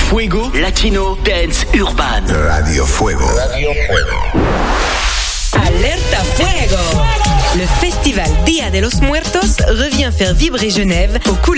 Fuego, Latino, Dance, Urban. Radio Fuego. Alerta Fuego. Le festival Dia de los Muertos revient faire vibrer Genève aux couleurs